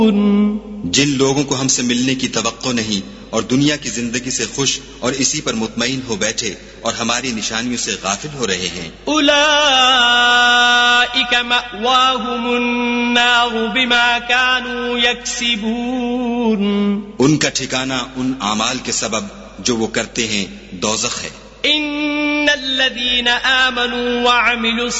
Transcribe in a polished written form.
जिन लोगों को हमसे मिलने की तवक्को नहीं और दुनिया की जिंदगी से खुश और इसी पर मुतमईन हो बैठे और हमारी निशानियों से गाफिल हो रहे हैं, उलाइक मअवाहुमुन नार बिमा कानू यक्सिबून, उनका ठिकाना उन आमाल के सबब जो वो करते हैं दोज़ख है। इन्नल्लज़ीना आमनू वअमिलुस